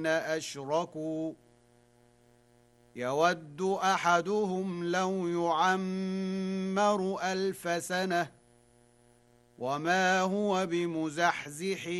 أشركوا يود أحدهم لو يعمر 1000 سنة وما هو بمزحزحه